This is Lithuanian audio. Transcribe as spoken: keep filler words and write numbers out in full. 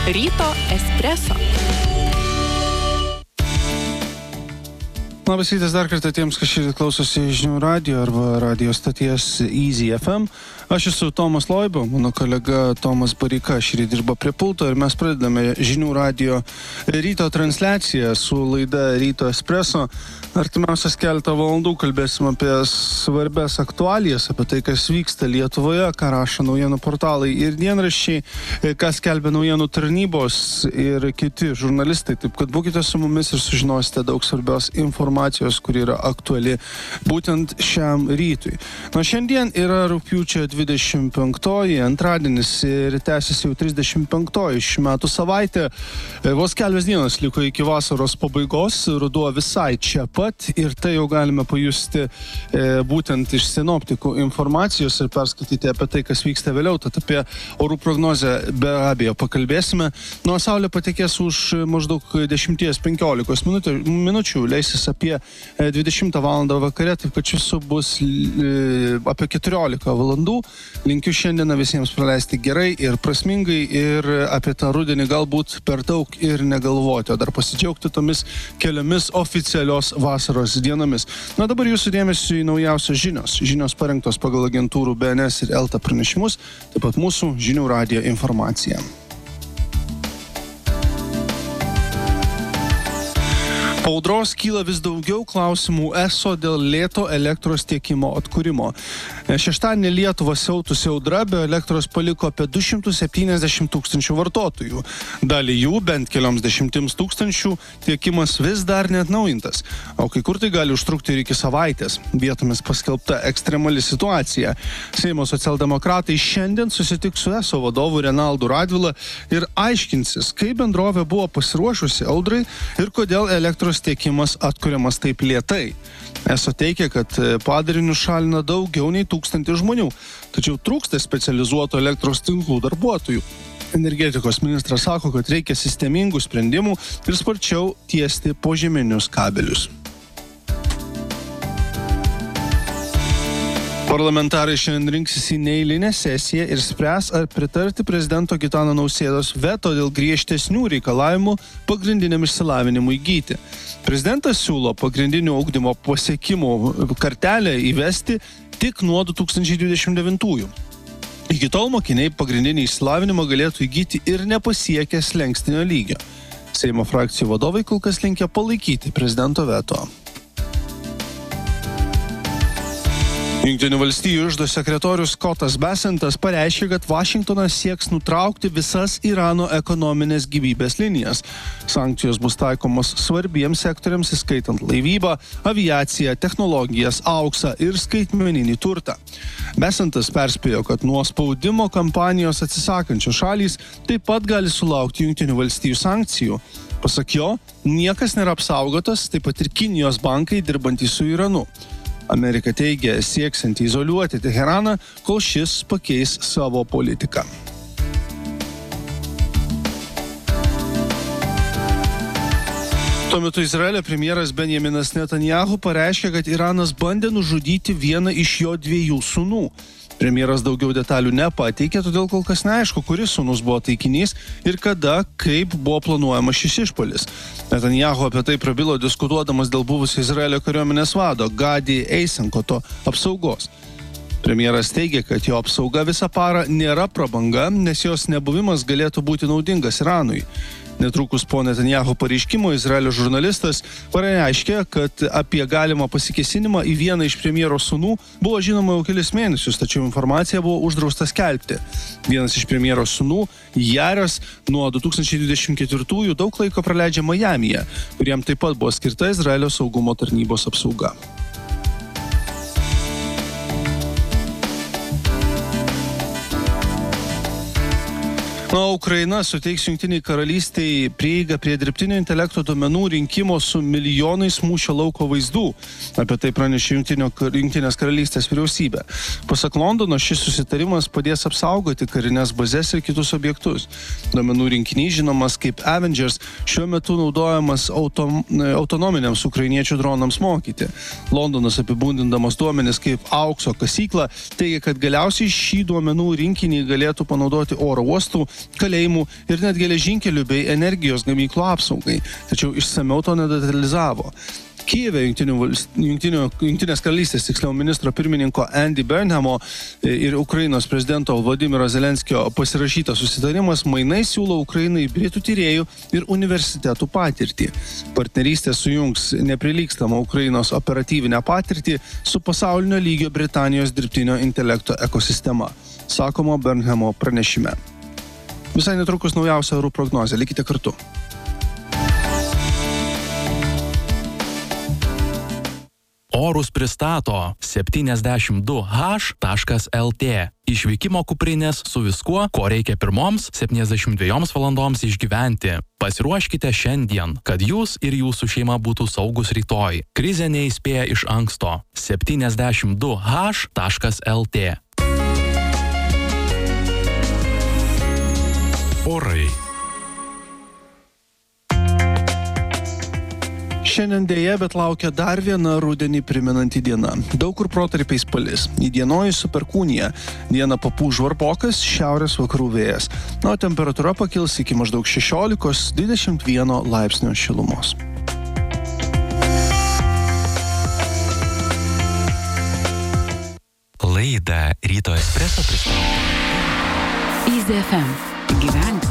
Ryto espreso. Labas rytas dar kartą tiems, kas šiandien klausosi žinių radijo arba radijo stoties Easy F M. Aš esu Tomas Loiba, mano kolega Tomas Bareika šį dirba prie pulto ir mes pradedame žinių radijo ryto transliaciją su laida Ryto espreso. Artimiausias keletą valandų kalbėsim apie svarbias aktualijas, apie tai, kas vyksta Lietuvoje, ką rašo naujienų portalai ir dienraščiai, ką skelbia naujienų tarnybos ir kiti žurnalistai. Taip kad būkite su mumis ir sužinosite daug svarbios informacijos, kuri yra aktuali būtent šiam rytui. Nuo šiandien yra rugpjūčio dvidešimt penktoji, antradienis ir tęsiasi jau trisdešimt penktoji šių metų savaitė. Vos kelios dienos liko iki vasaros pabaigos, ruduo visai čia pat ir tai jau galime pajusti e, būtent iš sinoptikų informacijos ir perskaityti apie tai, kas vyksta vėliau. Tad apie orų prognozę be abejo pakalbėsime. Nuo saulė patekės už maždaug dešimt penkiolika minučių, leisis apie dvidešimtą valandą vakare, taip kad šis bus e, apie keturiolika valandų. Linkiu šiandieną visiems praleisti gerai ir prasmingai ir apie tą rudenį galbūt per daug ir negalvoti, o dar pasidžiaugti tomis keliomis oficialios vasaros dienomis. Na dabar jūsų dėmesio į naujausios žinios. Žinios parengtos pagal agentūrų B N S ir Elta pranešimus, taip pat mūsų žinių radijo informacija. Po audros kyla vis daugiau klausimų eso dėl lėto elektros tiekimo atkūrimo. Šeštadienį Lietuvą siautusi audra be elektros paliko apie du šimtus septyniasdešimt tūkstančių vartotojų. Dalį jų, bent kelioms dešimtims tūkstančių, tiekimas vis dar neatnaujintas, o kai kur tai gali užtrukti ir iki savaitės. Vietomis paskelbta ekstremali situacija. Seimo socialdemokratai šiandien susitiks su eso vadovu Renaldu Radvila ir aiškinsis, kaip bendrovė buvo pasiruošusi audrai ir kodėl elektros tiekimas atkuriamas taip lėtai. Eso teikia, kad padarinius šalina daugiau nei tūkstantį žmonių, tačiau trūksta specializuotų elektros tinklų darbuotojų. Energetikos ministras sako, kad reikia sistemingų sprendimų ir sparčiau tiesti požeminius kabelius. Parlamentarai šiandien rinksis į neeilinę sesiją ir spręs, ar pritarti prezidento Gitano Nausėdos veto dėl griežtesnių reikalavimų pagrindiniam išsilavinimui įgyti. Prezidentas siūlo pagrindinio ugdymo pasiekimų kartelę įvesti tik nuo du tūkstančiai dvidešimt devintųjų. Iki tol mokiniai pagrindinį išsilavinimą galėtų įgyti ir nepasiekę slenkstinio lygio. Seimo frakcijų vadovai kol kas linkę palaikyti prezidento veto. Jungtinių valstijų iždo sekretorius Scottas Bessentas pareiškė, kad Vašingtonas sieks nutraukti visas Irano ekonominės gyvybės linijas. Sankcijos bus taikomos svarbiems sektoriams, įskaitant laivybą, aviaciją, technologijas, auksą ir skaitmeninį turtą. Bessentas perspėjo, kad nuo spaudimo kampanijos atsisakančios šalys taip pat gali sulaukti Jungtinių valstijų sankcijų. Pasak jo, niekas nėra apsaugotas, taip pat ir Kinijos bankai dirbantys su Iranu. Amerika teigia sieksianti izoliuoti Teheraną, kol šis pakeis savo politiką. Tuo metu Izraelio premjeras Benjaminas Netanyahu pareiškė, kad Iranas bandė nužudyti vieną iš jo dviejų sūnų. Premjeras daugiau detalių nepateikė, todėl kol kas neaišku, kuris sūnus buvo taikinys ir kada, kaip buvo planuojamas šis išpuolis. Netanyahu apie tai prabilo diskutuodamas dėl buvusio Izraelio kariuomenės vado Gadi Eisenkoto apsaugos. Premjeras teigia, kad jo apsauga visą parą nėra prabanga, nes jos nebuvimas galėtų būti naudingas Iranui. Netrukus po Netanyahu pareiškimo Izraelio žurnalistas pareiškė, kad apie galimą pasikėsinimą į vieną iš premjero sūnų buvo žinoma jau kelis mėnesius, tačiau informacija buvo uždrausta skelbti. Vienas iš premjero sūnų, Jaras, nuo du tūkstančiai dvidešimt ketvirtųjų daug laiko praleidžia Majamyje, kuriam taip pat buvo skirta Izraelio saugumo tarnybos apsauga. Na, Ukraina suteiks Jungtiniai karalystiai prieigą prie dirbtinio intelekto duomenų rinkimo su milijonais mūšio lauko vaizdų. Apie tai pranešė Jungtinės karalystės vyriausybė. Pasak Londono, šis susitarimas padės apsaugoti karinės bazes ir kitus objektus. Duomenų rinkinys, žinomas kaip Avengers, šiuo metu naudojamas autom, autonominiams ukrainiečių dronams mokyti. Londonas, apibūdindamas duomenis kaip aukso kasyklą, teigia, kad galiausiai šį duomenų rinkinį galėtų panaudoti oro uostų kalėjimų ir net geležinkelių bei energijos gamyklų apsaugai, tačiau išsamiau to nedetalizavo. Kijeve jungtinių, jungtinių, jungtinės karalystės, tiksliau ministro pirmininko Andy Burnhamo ir Ukrainos prezidento Vladimiro Zelenskio pasirašytas susitarimas mainais siūlo Ukrainai britų tyrėjų ir universitetų patirtį. Partnerystė sujungs neprilygstamą Ukrainos operatyvinę patirtį su pasaulinio lygio Britanijos dirbtinio intelekto ekosistema, sakoma Burnhamo pranešime. Visai netrukus naujausia orų prognozė, likite kartu. Orus pristato septyniasdešimt du haš taškas el tė. Išvykimo kuprinės su viskuo, ko reikia pirmoms septyniasdešimt dviejoms valandoms išgyventi. Pasiruoškite šiandien, kad jūs ir jūsų šeima būtų saugus rytoj. Krizė neįspėja iš anksto. septyniasdešimt du haš taškas el tė. Orai. Šiandien dėja, bet laukia dar viena rudenį primenanti diena. Daug kur protarpiais palis. Įdienojus su perkūnija. Dieną papūs žvarbokas, šiaurės vakarų vėjas. Na, o temperatūra pakils iki maždaug šešiolikos dvidešimt vieno laipsnio šilumos. Laidą Ryto Espresso pristatė Easy ef em. Gyvenk